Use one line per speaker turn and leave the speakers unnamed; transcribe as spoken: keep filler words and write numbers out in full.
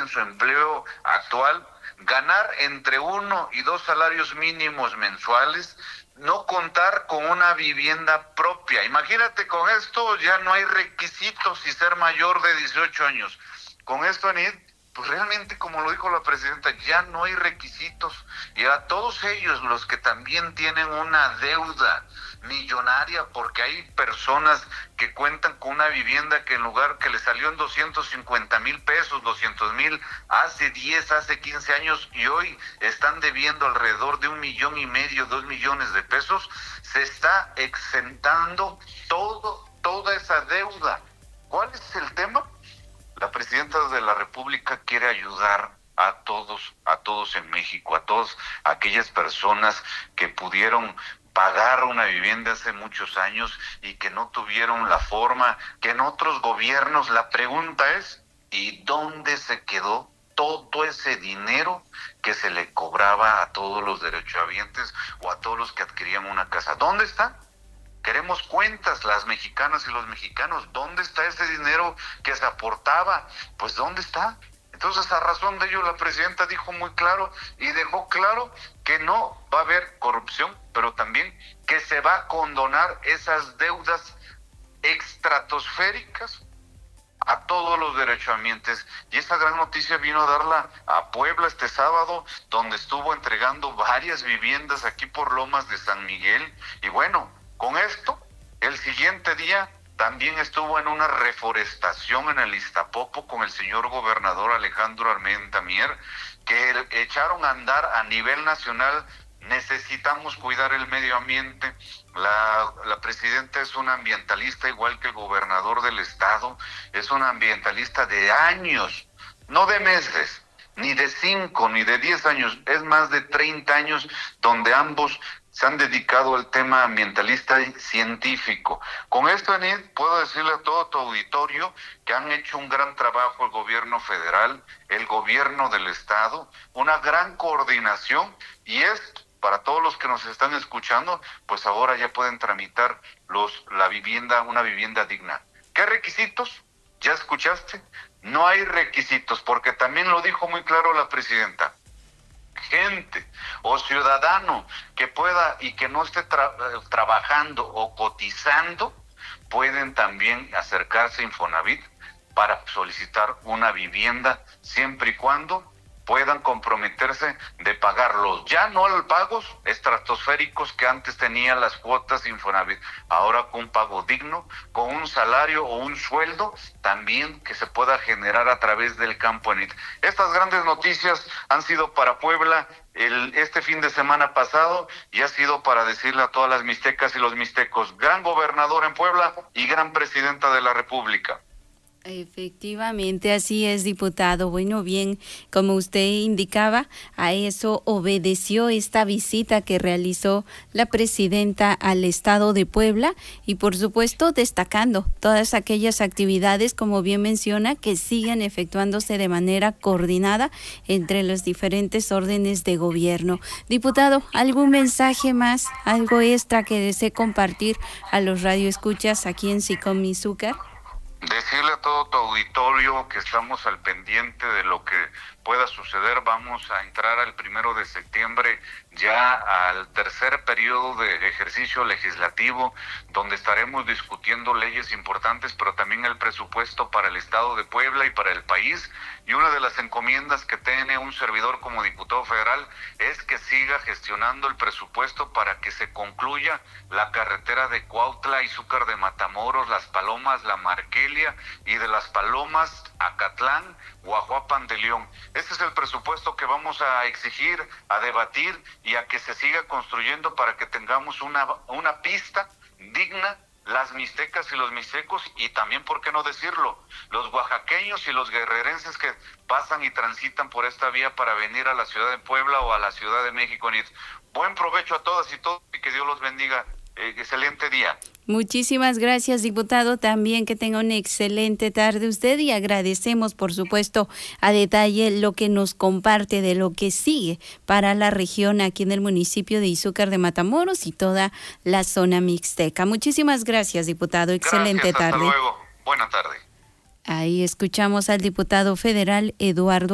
en su empleo actual, ganar entre uno y dos salarios mínimos mensuales, no contar con una vivienda propia. Imagínate, con esto ya no hay requisitos y ser mayor de dieciocho años. Con esto, Anit, pues realmente, como lo dijo la presidenta, ya no hay requisitos. Y a todos ellos, los que también tienen una deuda millonaria, porque hay personas que cuentan con una vivienda que en lugar que le salió en doscientos cincuenta mil pesos, doscientos mil, hace diez, hace quince años, y hoy están debiendo alrededor de un millón y medio, dos millones de pesos, se está exentando todo, toda esa deuda. ¿Cuál es el tema? La presidenta de la República quiere ayudar a todos, a todos en México, a todas aquellas personas que pudieron pagar una vivienda hace muchos años y que no tuvieron la forma, que en otros gobiernos. La pregunta es, ¿y dónde se quedó todo ese dinero que se le cobraba a todos los derechohabientes o a todos los que adquirían una casa? ¿Dónde está? Queremos cuentas, las mexicanas y los mexicanos. ¿Dónde está ese dinero que se aportaba? Pues ¿dónde está? Entonces, a razón de ello, la presidenta dijo muy claro y dejó claro que no va a haber corrupción, pero también que se va a condonar esas deudas estratosféricas a todos los derechohabientes. Y esta gran noticia vino a darla a Puebla este sábado, donde estuvo entregando varias viviendas aquí por Lomas de San Miguel. Y bueno, con esto, el siguiente día también estuvo en una reforestación en el Iztapopo con el señor gobernador Alejandro Armenta Mier, que echaron a andar a nivel nacional. Necesitamos cuidar el medio ambiente. La, la presidenta es una ambientalista, igual que el gobernador del estado, es una ambientalista de años, no de meses, ni de cinco, ni de diez años, es más de treinta años donde ambos se han dedicado al tema ambientalista y científico. Con esto, Anit, puedo decirle a todo tu auditorio que han hecho un gran trabajo el gobierno federal, el gobierno del estado, una gran coordinación, y es para todos los que nos están escuchando, pues ahora ya pueden tramitar los la vivienda, una vivienda digna. ¿Qué requisitos? ¿Ya escuchaste? No hay requisitos, porque también lo dijo muy claro la presidenta. Gente o ciudadano que pueda y que no esté tra- trabajando o cotizando, pueden también acercarse a Infonavit para solicitar una vivienda, siempre y cuando puedan comprometerse de pagarlos, ya no los pagos estratosféricos que antes tenían las cuotas Infonavit, ahora con un pago digno, con un salario o un sueldo también que se pueda generar a través del campo Anit. Estas grandes noticias han sido para Puebla el, este fin de semana pasado, y ha sido para decirle a todas las mixtecas y los mixtecos, gran gobernador en Puebla y gran presidenta de la República.
Efectivamente, así es, diputado. Bueno, bien, como usted indicaba, a eso obedeció esta visita que realizó la presidenta al estado de Puebla, y por supuesto destacando todas aquellas actividades, como bien menciona, que siguen efectuándose de manera coordinada entre los diferentes órdenes de gobierno. Diputado, ¿algún mensaje más, algo extra que desee compartir a los radioescuchas aquí en SICOM Izúcar?
Decirle a todo tu auditorio que estamos al pendiente de lo que pueda suceder. Vamos a entrar al primero de septiembre ya al tercer periodo de ejercicio legislativo, donde estaremos discutiendo leyes importantes, pero también el presupuesto para el estado de Puebla y para el país. Y una de las encomiendas que tiene un servidor como diputado federal es que siga gestionando el presupuesto para que se concluya la carretera de Cuautla, Izúcar de Matamoros, Las Palomas, La Marquelia, y de Las Palomas a Catlán, Guajuapan de León. Este es el presupuesto que vamos a exigir, a debatir y a que se siga construyendo para que tengamos una, una pista digna, las mixtecas y los mixtecos, y también, ¿por qué no decirlo?, los oaxaqueños y los guerrerenses que pasan y transitan por esta vía para venir a la ciudad de Puebla o a la Ciudad de México. Buen provecho a todas y todos, y que Dios los bendiga. Eh, excelente día.
Muchísimas gracias, diputado. También que tenga una excelente tarde usted, y agradecemos, por supuesto, a detalle lo que nos comparte de lo que sigue para la región aquí en el municipio de Izúcar de Matamoros y toda la zona mixteca. Muchísimas gracias, diputado. Excelente
Gracias,
tarde.
Hasta luego. Buena tarde.
Ahí escuchamos al diputado federal Eduardo